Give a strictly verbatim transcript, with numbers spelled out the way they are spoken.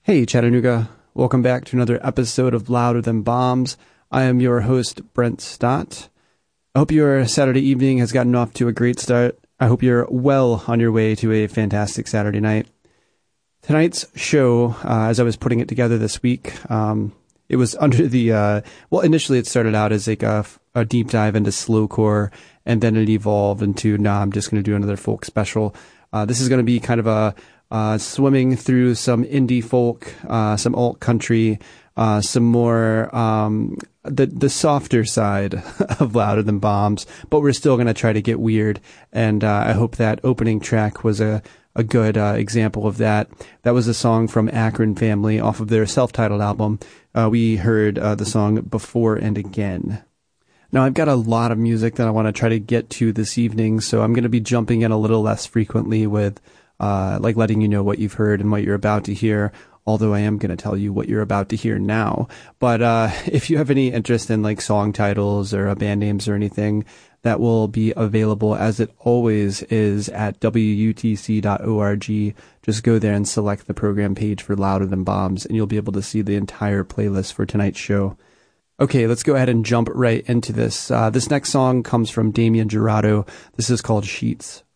Hey Chattanooga, welcome back to another episode of Louder Than Bombs. I am your host, Brent Stott. I hope your Saturday evening has gotten off to a great start. I hope you're well on your way to a fantastic Saturday night. Tonight's show, uh, as I was putting it together this week, um, it was under the, uh, well, initially it started out as like a, a deep dive into slowcore, and then it evolved into, nah, I'm just going to do another folk special. Uh, this is going to be kind of a Uh, swimming through some indie folk, uh, some alt country, uh, some more, um, the, the softer side of Louder Than Bombs, but we're still going to try to get weird. And, uh, I hope that opening track was a, a good, uh, example of that. That was a song from Akron Family off of their self-titled album. Uh, we heard, uh, the song Before and Again. Now, I've got a lot of music that I want to try to get to this evening, so I'm going to be jumping in a little less frequently with Uh, like letting you know what you've heard and what you're about to hear, although I am going to tell you what you're about to hear now. But uh, if you have any interest in like song titles or uh, band names or anything, that will be available, as it always is, at W U T C dot org. Just go there and select the program page for Louder Than Bombs, and you'll be able to see the entire playlist for tonight's show. Okay, let's go ahead and jump right into this. Uh, this next song comes from Damien Jurado. This is called Sheets.